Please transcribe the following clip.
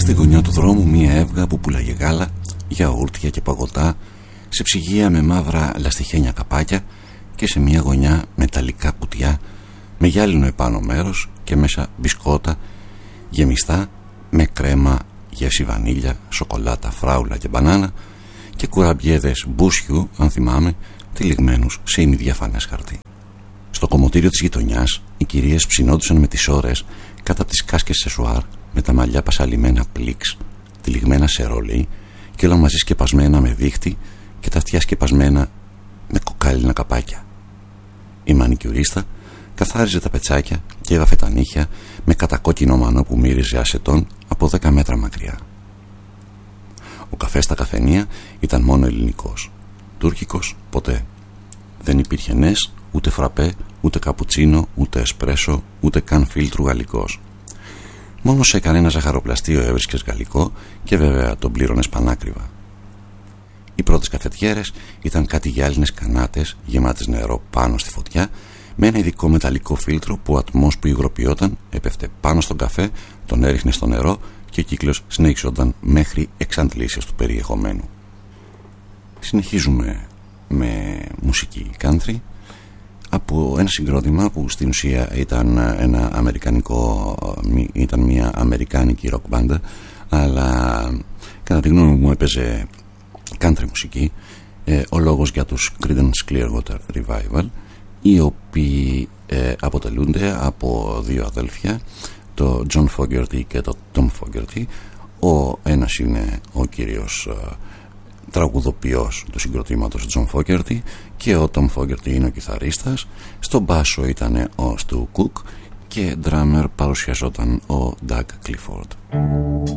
Στη γωνιά του δρόμου μία έβγα που πουλάγε γάλα, γιαούρτια και παγωτά, σε ψυγεία με μαύρα λαστιχένια καπάκια και σε μία γωνιά μεταλλικά κουτιά με γυάλινο επάνω μέρος και μέσα μπισκότα γεμιστά με κρέμα, γεύση βανίλια, σοκολάτα, φράουλα και μπανάνα και κουραμπιέδες μπούσιου, αν θυμάμαι, τυλιγμένους σε ημιδιαφανές χαρτί. Στο κομμωτήριο της γειτονιάς οι κυρίες ψινόντουσαν με τις ώρες κάτω από τις κάσκες σεσουάρ με τα μαλλιά πασαλιμένα πλίξ, τυλιγμένα σε ρόλεϊ και όλα μαζί σκεπασμένα με δίχτυ και τα αυτιά σκεπασμένα με κοκάλινα καπάκια. Η μανικιουρίστα καθάριζε τα πετσάκια και έβαφε τα νύχια με κατακόκκινο μανό που μύριζε ασετόν από 10 μέτρα μακριά. Ο καφές στα καφενεία ήταν μόνο ελληνικός. Τούρκικος ποτέ. Δεν υπήρχε νες, ούτε φραπέ, ούτε καπουτσίνο, ούτε εσπρέσο, ούτε καν φίλτρου γαλλικός. Μόνο σε κανένα ζαχαροπλαστείο έβρισκες γαλλικό και βέβαια τον πλήρωνες πανάκριβα. Οι πρώτες καφετιέρες ήταν κάτι γυάλινες κανάτες γεμάτες νερό πάνω στη φωτιά με ένα ειδικό μεταλλικό φίλτρο που ο ατμός που υγροποιόταν έπεφτε πάνω στον καφέ, τον έριχνε στο νερό και ο κύκλος συνέχιζονταν μέχρι εξαντλήσεις του περιεχομένου. Συνεχίζουμε με μουσική country από ένα συγκρότημα που στην ουσία ήταν ήταν μια αμερικάνικη rock μπάντα, αλλά κατά τη γνώμη μου έπαιζε country μουσική. Ο λόγος για τους Creedence Clearwater Revival, οι οποίοι αποτελούνται από δύο αδέλφια, το John Fogerty και το Tom Fogerty. Ο ένας είναι ο κύριος τραγουδοποιός του συγκροτήματος John Fogerty και ο Tom Fogerty είναι ο κιθαρίστας. Στο μπάσο ήταν ο Stu Cook και drummer παρουσιαζόταν ο Doug Clifford.